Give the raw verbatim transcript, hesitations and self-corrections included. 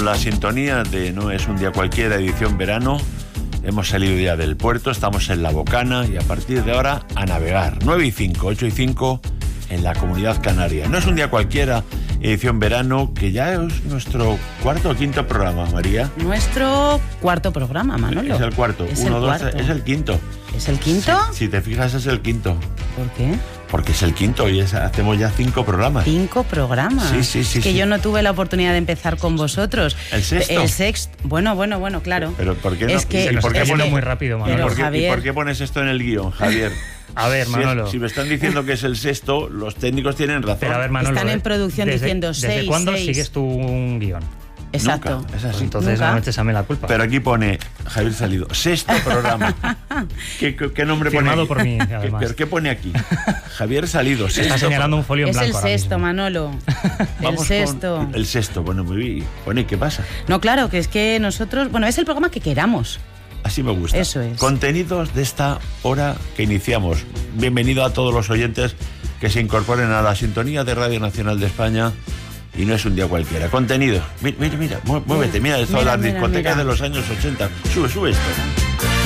con la sintonía de No es un día cualquiera, edición verano. Hemos salido ya del puerto, estamos en La Bocana y a partir de ahora a navegar. nueve y cinco, ocho y cinco en la Comunidad Canaria. No es un día cualquiera, edición verano, que ya es nuestro cuarto o quinto programa, María. Nuestro cuarto programa, Manolo. Es el cuarto. Es Uno, el dos, cuarto. tres, es el quinto. ¿Es el quinto? Si, si te fijas, es el quinto. ¿Por qué? Porque es el quinto y es, hacemos ya cinco programas. Cinco programas. Sí, sí, sí. Es que sí. yo no tuve la oportunidad de empezar con vosotros. ¿El sexto? El sexto. Bueno, bueno, bueno, claro. Pero ¿por qué no? Es que, ¿Y por qué es pone que- muy rápido, Manolo? ¿Y Pero, por, qué, Javier, ¿Y por qué pones esto en el guión, Javier? A ver, Si, Manolo. es- si me están diciendo que es el sexto, los técnicos tienen razón. Pero a ver, Manolo. Están en ¿eh? producción ¿Desde- diciendo ¿Desde seis, cuándo seis? sigues tú un guión? Exacto. Nunca, es Pues así. entonces Nunca. no me eches a mí la culpa. Pero aquí pone Javier Salido, sexto programa. ¿Qué, qué, qué nombre Firmado pone aquí? por mí, ¿Qué, además. pero ¿qué pone aquí? Javier Salido, sexto. Está señalando un folio en Es el blanco ahora sexto, mismo. Manolo. El Vamos con sexto. el sexto, bueno, muy bien. Pone, ¿qué pasa? No, claro, que es que nosotros... Bueno, es el programa que queramos. Así me gusta. Eso es. Contenidos de esta hora que iniciamos. Bienvenido a todos los oyentes que se incorporen a la sintonía de Radio Nacional de España. Y no es un día cualquiera. Contenido. Mira, mira, mira. Muévete. Mira, esto de Mira, las mira, discotecas mira. de los años ochenta. Sube, sube esto.